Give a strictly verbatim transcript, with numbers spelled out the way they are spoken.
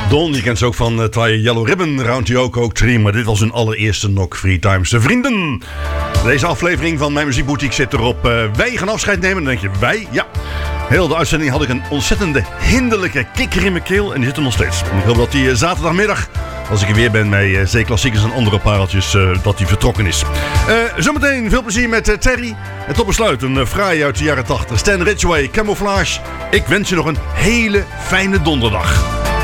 Don, je kent ze ook van uh, Try Yellow Ribbon, Round the Oak Oak Tree, maar dit was hun allereerste Knock Free Times. De vrienden, deze aflevering van Mijn Muziekboutique zit erop. Uh, wij gaan afscheid nemen. Dan denk je, wij? Ja. Heel de uitzending had ik een ontzettende hinderlijke kikker in mijn keel en die zit er nog steeds. En ik hoop dat die uh, zaterdagmiddag, als ik er weer ben met uh, zeeklassiekers en andere pareltjes, uh, dat die vertrokken is. Uh, zometeen veel plezier met uh, Terry. En tot besluit een uh, fraai uit de jaren tachtig. Stan Ridgway, Camouflage. Ik wens je nog een hele fijne donderdag.